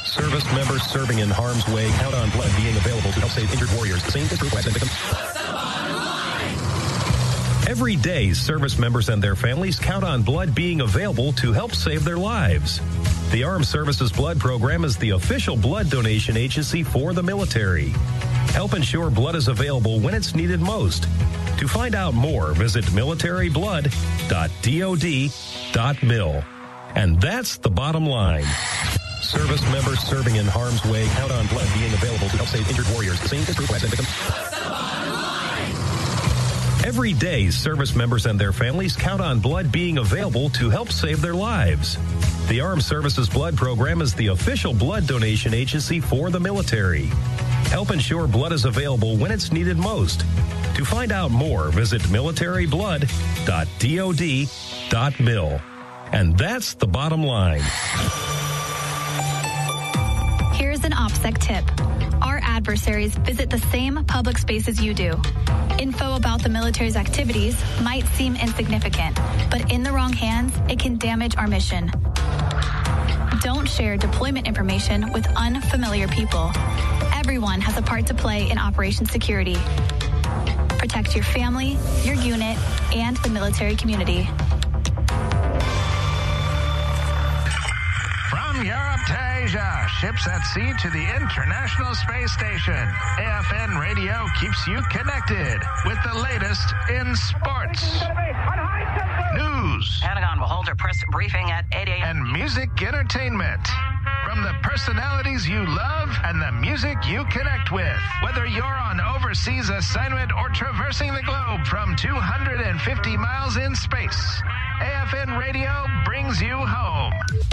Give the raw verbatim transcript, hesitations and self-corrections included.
Service members serving in harm's way count on blood being available to help save injured warriors. The same is true for victims. Every day, service members and their families count on blood being available to help save their lives. The Armed Services Blood Program is the official blood donation agency for the military. Help ensure blood is available when it's needed most. To find out more, visit military blood dot dod dot mil. And that's the bottom line. Service members serving in harm's way count on blood being available to help save injured warriors. The same is true for victims. Every day, service members and their families count on blood being available to help save their lives. The Armed Services Blood Program is the official blood donation agency for the military. Help ensure blood is available when it's needed most. To find out more, visit military blood dot dod dot mil. And that's the bottom line. Here's an OPSEC tip. Our adversaries visit the same public spaces you do. Info about the military's activities might seem insignificant, but in the wrong hands, it can damage our mission. Don't share deployment information with unfamiliar people. Everyone has a part to play in Operation Security. Protect your family, your unit, and the military community. From Europe to Asia, ships at sea to the International Space Station. A F N Radio keeps you connected with the latest in sports, news, Pentagon will hold a press briefing at eight a.m. and music entertainment. From the personalities you love and the music you connect with. Whether you're on overseas assignment or traversing the globe from two hundred fifty miles in space, A F N Radio brings you home.